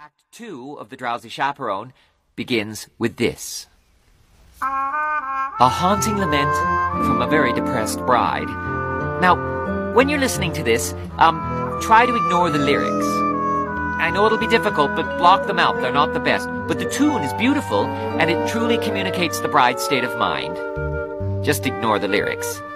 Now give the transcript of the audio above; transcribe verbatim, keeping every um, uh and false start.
Act two of The Drowsy Chaperone begins with this. A haunting lament from a very depressed bride. Now, when you're listening to this, um, try to ignore the lyrics. I know it'll be difficult, but block them out. They're not the best. But the tune is beautiful, and it truly communicates the bride's state of mind. Just ignore the lyrics.